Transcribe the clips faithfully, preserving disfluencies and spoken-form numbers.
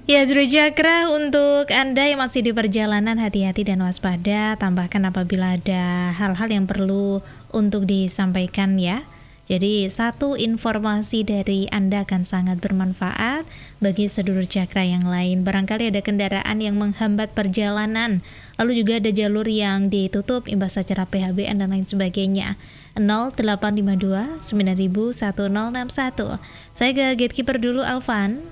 Ya, Zuru Jakra, untuk Anda yang masih di perjalanan, hati-hati dan waspada. Tambahkan apabila ada hal-hal yang perlu untuk disampaikan ya. Jadi satu informasi dari Anda akan sangat bermanfaat bagi sedulur Jakra yang lain. Barangkali ada kendaraan yang menghambat perjalanan, lalu juga ada jalur yang ditutup imbas acara P H B N dan lain sebagainya. nol delapan lima dua sembilan nol satu nol enam satu. Saya ke gatekeeper dulu, Alvan.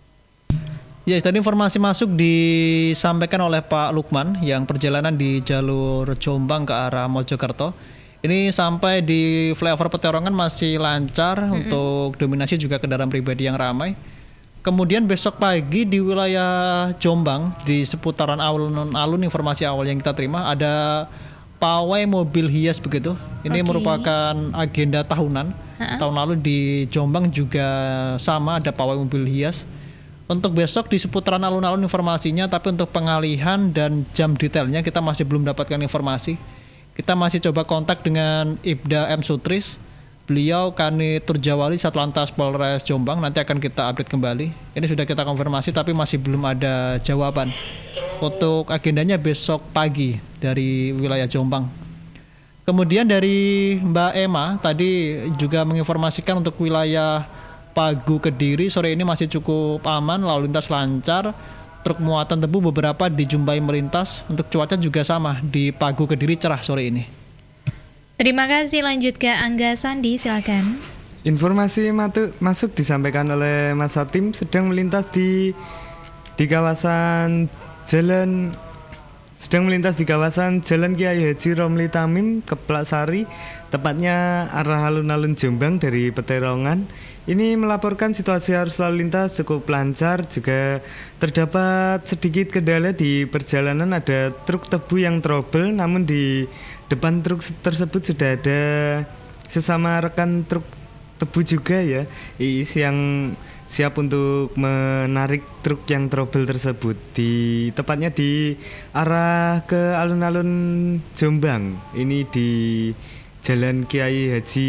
Ya, tadi informasi masuk disampaikan oleh Pak Lukman yang perjalanan di jalur Jombang ke arah Mojokerto. Ini sampai di flyover Peterongan masih lancar, mm-hmm. untuk dominasi juga kendaraan pribadi yang ramai. Kemudian besok pagi di wilayah Jombang, di seputaran alun-alun, informasi awal yang kita terima ada pawai mobil hias begitu. Ini okay. merupakan agenda tahunan. Uh-huh. Tahun lalu di Jombang juga sama, ada pawai mobil hias. Untuk besok di seputaran alun-alun informasinya, tapi untuk pengalihan dan jam detailnya kita masih belum dapatkan informasi. Kita masih coba kontak dengan Ibda M. Sutris. Beliau Kanit Turjawali Satlantas Polres Jombang, nanti akan kita update kembali. Ini sudah kita konfirmasi tapi masih belum ada jawaban. Untuk agendanya besok pagi dari wilayah Jombang. Kemudian dari Mbak Emma tadi juga menginformasikan untuk wilayah Pagu Kediri sore ini masih cukup aman, lalu lintas lancar. Truk muatan tebu beberapa dijumpai melintas. Untuk cuaca juga sama, di Pagu Kediri cerah sore ini. Terima kasih, lanjut ke Angga Sandi, silakan. Informasi matu, masuk disampaikan oleh Mas Hatim sedang melintas di di kawasan jalan sedang melintas di kawasan Jalan Kiai Haji Romli Tamim, Keplak Sari, tepatnya arah alun-alun Jombang dari Peterongan. Ini melaporkan situasi arus lalu lintas cukup lancar, juga terdapat sedikit kendala di perjalanan. Ada truk tebu yang trouble, namun di depan truk tersebut sudah ada sesama rekan truk tebu juga ya, I I S yang siap untuk menarik truk yang trouble tersebut di tepatnya di arah ke alun-alun Jombang. Ini di Jalan Kiai Haji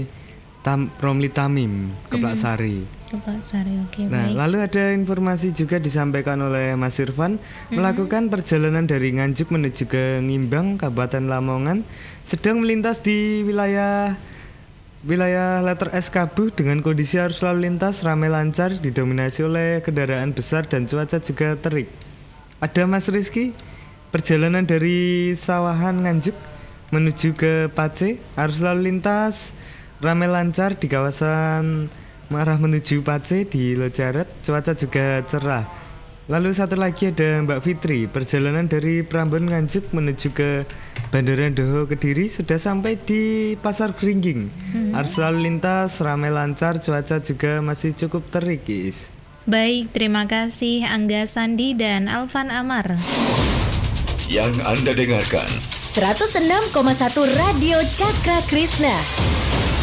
Tam, Romli Tamim, Keplak Sari. Keplak Sari, oke. Nah, baik. lalu ada informasi juga disampaikan oleh Mas Irfan, mm-hmm. melakukan perjalanan dari Nganjuk menuju ke Ngimbang, Kabupaten Lamongan, sedang melintas di wilayah Wilayah letter S Kabuh dengan kondisi arus lalu lintas ramai lancar, didominasi oleh kendaraan besar dan cuaca juga terik. Ada Mas Rizky, perjalanan dari Sawahan Nganjuk menuju ke Pace, arus lalu lintas ramai lancar di kawasan arah menuju Pace di Locaret, cuaca juga cerah. Lalu satu lagi ada Mbak Fitri, perjalanan dari Prambon Nganjuk menuju ke Bandara Doho Kediri sudah sampai di Pasar Gringging. Hmm. Arus lalu lintas ramai lancar, cuaca juga masih cukup terik, guys. Baik, terima kasih Angga Sandi dan Alvan Amar. Yang Anda dengarkan seratus enam koma satu Radio Cakra Krishna.